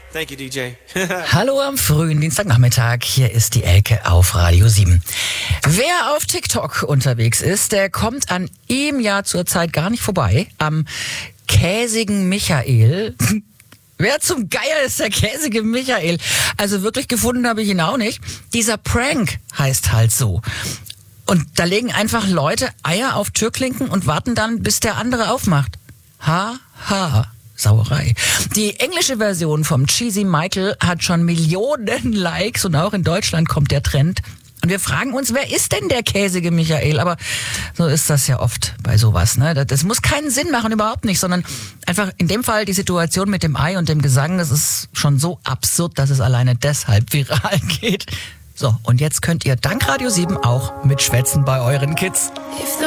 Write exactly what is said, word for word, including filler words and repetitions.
Thank you, D J. Hallo am frühen Dienstagnachmittag, hier ist die Elke auf Radio sieben. Wer auf TikTok unterwegs ist, der kommt an ihm ja zurzeit gar nicht vorbei. Am käsigen Michael. Wer zum Geier ist der käsige Michael? Also wirklich gefunden habe ich ihn auch nicht. Dieser Prank heißt halt so. Und da legen einfach Leute Eier auf Türklinken und warten dann, bis der andere aufmacht. Ha, ha. Sauerei. Die englische Version vom Cheesy Michael hat schon Millionen Likes und auch in Deutschland kommt der Trend. Und wir fragen uns, wer ist denn der käsige Michael? Aber so ist das ja oft bei sowas, ne? Das muss keinen Sinn machen, überhaupt nicht, sondern einfach in dem Fall die Situation mit dem Ei und dem Gesang, das ist schon so absurd, dass es alleine deshalb viral geht. So, und jetzt könnt ihr dank Radio sieben auch mitschwätzen bei euren Kids.